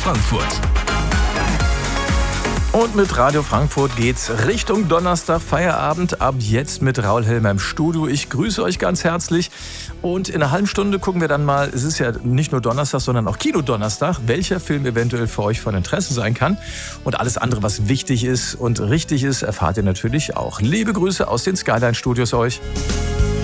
Frankfurt. Und mit Radio Frankfurt geht's Richtung Donnerstag, Feierabend. Ab jetzt mit Raul Helmer im Studio. Ich grüße euch ganz herzlich. Und in einer halben Stunde gucken wir dann mal, es ist ja nicht nur Donnerstag, sondern auch Kino-Donnerstag, welcher Film eventuell für euch von Interesse sein kann. Und alles andere, was wichtig ist und richtig ist, erfahrt ihr natürlich auch. Liebe Grüße aus den Skyline-Studios euch.